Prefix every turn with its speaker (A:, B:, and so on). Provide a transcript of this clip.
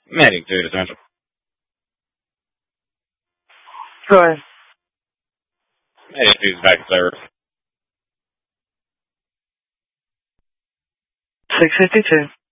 A: Medic 2 to Central.
B: Go ahead.
A: Medic 2's back to service.
B: 652.